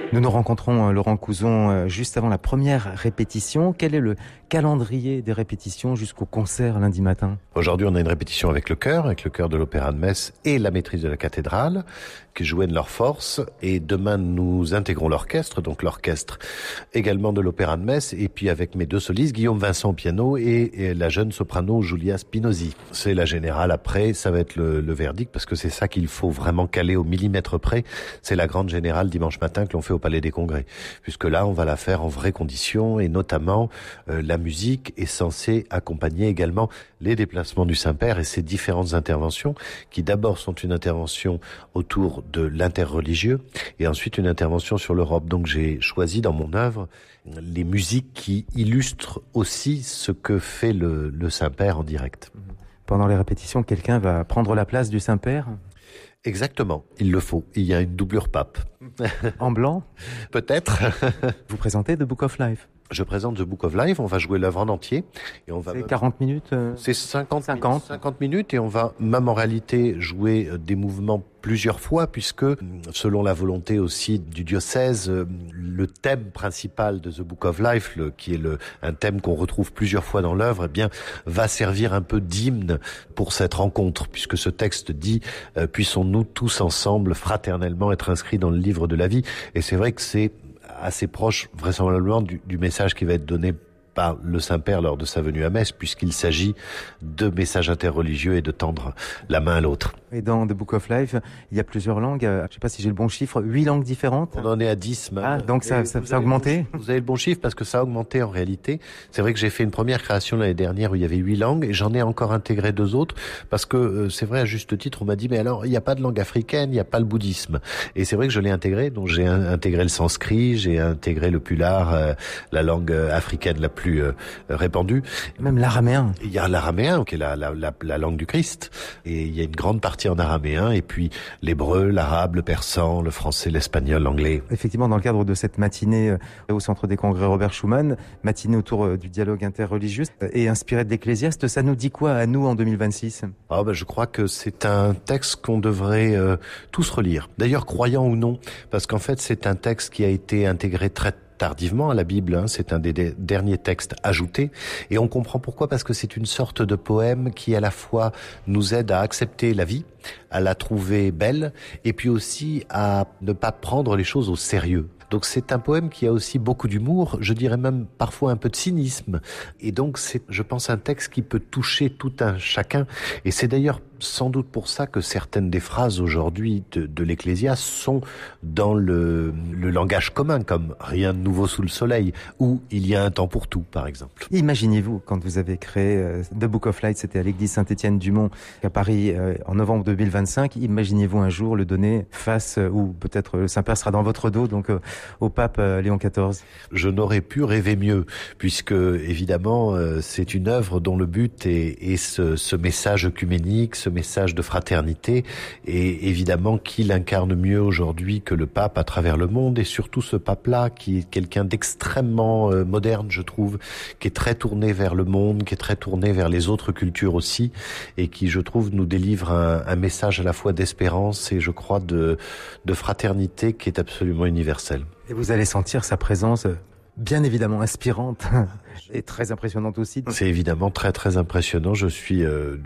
Nous nous rencontrons, Laurent Couzon, juste avant la première répétition. Quel est le calendrier des répétitions jusqu'au concert lundi matin? Aujourd'hui, on a une répétition avec le chœur de l'Opéra de Metz et la maîtrise de la cathédrale, qui jouaient de leur force. Et demain, nous intégrons l'orchestre, donc l'orchestre également de l'Opéra de Metz, et puis avec mes deux solistes, Guillaume Vincent au piano et la jeune soprano Giulia Spinozzi. C'est la générale après, ça va être le verdict, parce que c'est ça qu'il faut vraiment caler au millimètre près. C'est la grande générale dimanche matin que l'on fait au Palais des Congrès, puisque là, on va la faire en vraies conditions, et notamment la musique est censée accompagner également les déplacements du Saint-Père et ses différentes interventions, qui d'abord sont une intervention autour de l'interreligieux et ensuite une intervention sur l'Europe. Donc j'ai choisi dans mon œuvre les musiques qui illustrent aussi ce que fait le Saint-Père en direct. Pendant les répétitions, quelqu'un va prendre la place du Saint-Père? Exactement, il le faut. Il y a une doublure pape. En blanc? Peut-être. Vous présentez The Book of Life? Je présente The Book of Life, on va jouer l'œuvre en entier. Et on va c'est 40 minutes C'est 50 minutes et on va même en réalité jouer des mouvements plusieurs fois, puisque selon la volonté aussi du diocèse, le thème principal de The Book of Life, qui est un thème qu'on retrouve plusieurs fois dans l'œuvre, eh bien, va servir un peu d'hymne pour cette rencontre, puisque ce texte dit puissons-nous tous ensemble fraternellement être inscrits dans le livre de la vie. Et c'est vrai que c'est assez proche vraisemblablement du message qui va être donné par le Saint-Père lors de sa venue à Metz, puisqu'il s'agit de messages interreligieux et de tendre la main à l'autre. Et dans The Book of Life, il y a plusieurs langues, je ne sais pas si j'ai le bon chiffre, 8 langues différentes. On en est à 10 même. Ah, donc ça a augmenté? Vous avez le bon chiffre parce que ça a augmenté en réalité. C'est vrai que j'ai fait une première création l'année dernière où il y avait 8 langues et j'en ai encore intégré 2 autres parce que c'est vrai, à juste titre, on m'a dit mais alors il n'y a pas de langue africaine, il n'y a pas le bouddhisme. Et c'est vrai que je l'ai intégré, donc j'ai intégré le sanskrit, j'ai intégré le pular, la langue africaine la plus répandue. Même l'araméen. Il y a l'araméen qui est la langue du Christ et il y a une grande partie en araméen et puis l'hébreu, l'arabe, le persan, le français, l'espagnol, l'anglais. Effectivement, dans le cadre de cette matinée au Centre des Congrès Robert Schuman, matinée autour du dialogue interreligieux et inspirée de l'Ecclésiaste, ça nous dit quoi à nous en 2026? Je crois que c'est un texte qu'on devrait tous relire. D'ailleurs, croyant ou non, parce qu'en fait, c'est un texte qui a été intégré très tardivement à la Bible, c'est un des derniers textes ajoutés, et on comprend pourquoi, parce que c'est une sorte de poème qui à la fois nous aide à accepter la vie, à la trouver belle, et puis aussi à ne pas prendre les choses au sérieux. Donc c'est un poème qui a aussi beaucoup d'humour, je dirais même parfois un peu de cynisme, et donc c'est, je pense, un texte qui peut toucher tout un chacun, et c'est d'ailleurs sans doute pour ça que certaines des phrases aujourd'hui de l'Ecclésiaste sont dans le langage commun, comme « rien de nouveau sous le soleil » ou « il y a un temps pour tout » par exemple. Imaginez-vous, quand vous avez créé The Book of Light, c'était à l'église Saint-Étienne-du-Mont à Paris en novembre 2025, imaginez-vous un jour le donner face, ou peut-être le Saint-Père sera dans votre dos, donc au pape Léon XIV. Je n'aurais pu rêver mieux, puisque évidemment c'est une œuvre dont le but est ce message œcuménique, ce message de fraternité, et évidemment qu'il incarne mieux aujourd'hui que le pape à travers le monde, et surtout ce pape-là qui est quelqu'un d'extrêmement moderne, je trouve, qui est très tourné vers le monde, qui est très tourné vers les autres cultures aussi, et qui, je trouve, nous délivre un message à la fois d'espérance et, je crois, de fraternité qui est absolument universel. Et vous allez sentir sa présence bien évidemment inspirante et très impressionnante aussi. C'est évidemment très très impressionnant. Je suis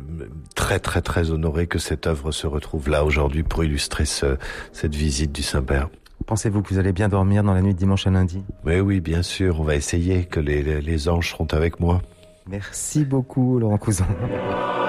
très très très honoré que cette œuvre se retrouve là aujourd'hui pour illustrer cette visite du Saint-Père. Pensez-vous que vous allez bien dormir dans la nuit de dimanche à lundi? Oui, bien sûr. On va essayer que les anges seront avec moi. Merci beaucoup, Laurent Couzon.